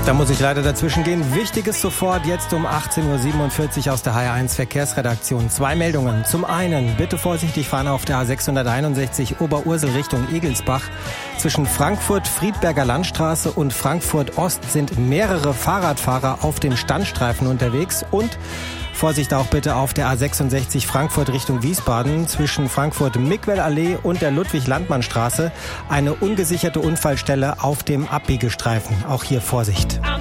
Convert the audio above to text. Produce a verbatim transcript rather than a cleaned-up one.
Da muss ich leider dazwischen gehen. Wichtiges sofort jetzt um achtzehn Uhr siebenundvierzig aus der H R eins Verkehrsredaktion. Zwei Meldungen. Zum einen, bitte vorsichtig fahren auf der A sechshunderteinundsechzig Oberursel Richtung Egelsbach. Zwischen Frankfurt-Friedberger Landstraße und Frankfurt-Ost sind mehrere Fahrradfahrer auf dem Standstreifen unterwegs. Und Vorsicht auch bitte auf der A sechsundsechzig Frankfurt Richtung Wiesbaden zwischen Frankfurt-Mickwell-Allee und der Ludwig-Landmann-Straße eine ungesicherte Unfallstelle auf dem Abbiegestreifen. Auch hier Vorsicht.